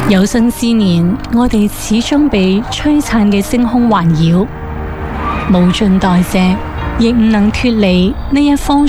有生之年，我哋始終被璀璨嘅星空環繞，無盡代謝，亦唔能脫離呢一方